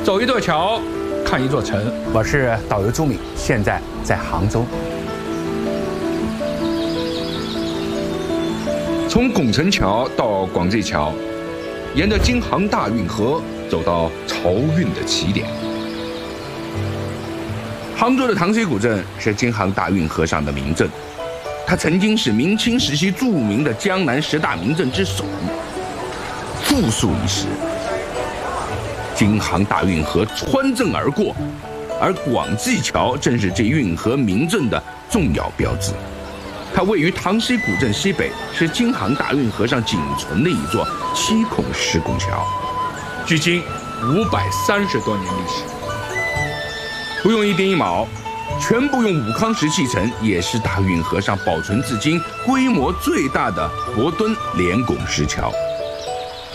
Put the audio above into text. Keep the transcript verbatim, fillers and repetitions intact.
走一座桥，看一座城。 我是导游朱敏，现在在杭州。 从拱辰桥到广济桥，沿着京杭大运河走到漕运的起点。杭州的塘溪古镇是京杭大运河上的名镇，它曾经是明清时期著名的江南十大名镇之首。复述一时，京杭大运河穿镇而过，而广济桥正是这运河名镇的重要标志。它位于塘溪古镇西北，是京杭大运河上仅存的一座七孔石拱桥， 距今五百三十多年历史。 不用一丁一卯，全部用武康石砌成，也是大运河上保存至今规模最大的驳墩连拱石桥。